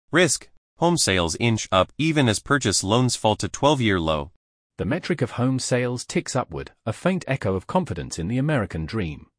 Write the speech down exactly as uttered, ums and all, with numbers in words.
Risk. Home sales inch up even as purchase loans fall to twelve-year low. The metric of home sales ticks upward, a faint echo of confidence in the American dream.